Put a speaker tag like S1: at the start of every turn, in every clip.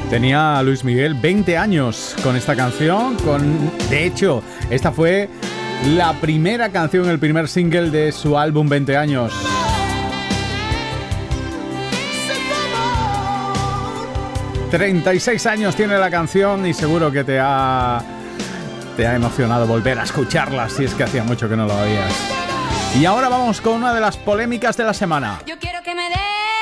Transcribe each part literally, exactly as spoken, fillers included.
S1: Tenía Luis Miguel veinte años con esta canción. Con, de hecho, esta fue la primera canción, el primer single de su álbum veinte años. treinta y seis años tiene la canción y seguro que te ha, te ha emocionado volver a escucharla si es que hacía mucho que no lo oías. Y ahora vamos con una de las polémicas de la semana.
S2: Yo quiero que me dé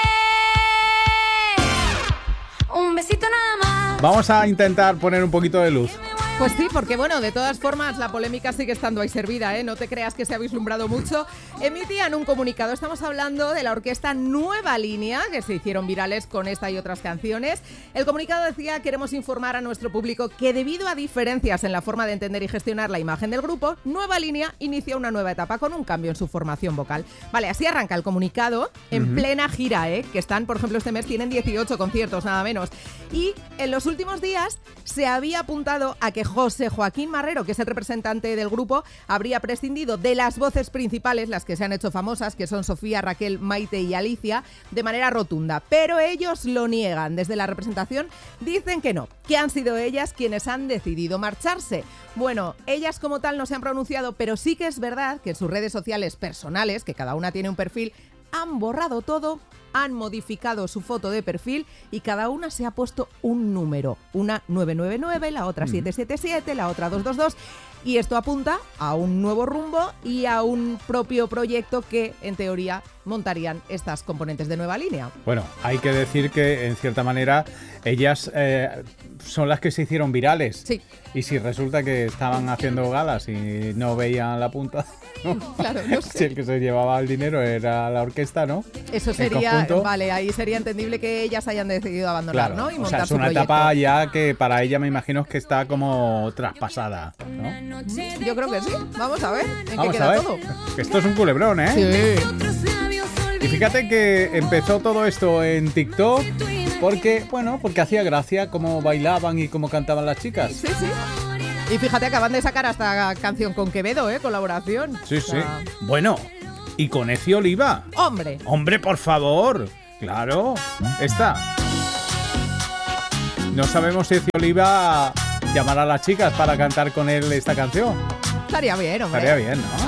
S2: un besito nada más.
S1: Vamos a intentar poner un poquito de luz.
S3: Pues sí, porque bueno, de todas formas la polémica sigue estando ahí servida, ¿eh? No te creas que se ha vislumbrado mucho. Emitían un comunicado, estamos hablando de la orquesta Nueva Línea, que se hicieron virales con esta y otras canciones. El comunicado decía: queremos informar a nuestro público que debido a diferencias en la forma de entender y gestionar la imagen del grupo, Nueva Línea inicia una nueva etapa con un cambio en su formación vocal. Vale, así arranca el comunicado en uh-huh. plena gira, ¿eh? Que están, por ejemplo, este mes tienen dieciocho conciertos, nada menos. Y en los últimos días se había apuntado a que José Joaquín Marrero, que es el representante del grupo, habría prescindido de las voces principales, las que se han hecho famosas, que son Sofía, Raquel, Maite y Alicia, de manera rotunda. Pero ellos lo niegan. Desde la representación dicen que no, que han sido ellas quienes han decidido marcharse. Bueno, ellas como tal no se han pronunciado, pero sí que es verdad que en sus redes sociales personales, que cada una tiene un perfil, han borrado todo, han modificado su foto de perfil y cada una se ha puesto un número. Una nueve nueve nueve, la otra siete siete siete, la otra dos dos dos. Y esto apunta a un nuevo rumbo y a un propio proyecto que, en teoría, montarían estas componentes de Nueva Línea.
S1: Bueno, hay que decir que, en cierta manera, ellas eh, son las que se hicieron virales.
S3: Sí.
S1: Y si resulta que estaban haciendo galas y no veían la punta, ¿no?
S3: Claro, no sé.
S1: Si el que se llevaba el dinero era la orquesta, ¿no?
S3: Eso sería, vale, ahí sería entendible que ellas hayan decidido abandonar,
S1: claro,
S3: ¿no? Y
S1: o
S3: montar
S1: sea, es
S3: su
S1: una
S3: proyecto.
S1: etapa ya que para ella me imagino que está como traspasada, ¿no?
S3: Yo creo que sí. Vamos a ver en
S1: Vamos
S3: qué queda
S1: a ver.
S3: todo.
S1: Esto es un culebrón, ¿eh?
S3: Sí.
S1: Y fíjate que empezó todo esto en TikTok porque, bueno, porque hacía gracia cómo bailaban y cómo cantaban las chicas.
S3: Sí, sí. Y fíjate, acaban de sacar hasta canción con Quevedo, ¿eh? Colaboración.
S1: Sí,
S3: o sea...
S1: sí. Bueno, y con Eci Oliva.
S3: ¡Hombre!
S1: ¡Hombre, por favor! Claro, esta. No sabemos si Eci Oliva llamará a las chicas para cantar con él esta canción.
S3: Estaría bien, hombre.
S1: Estaría bien, ¿no?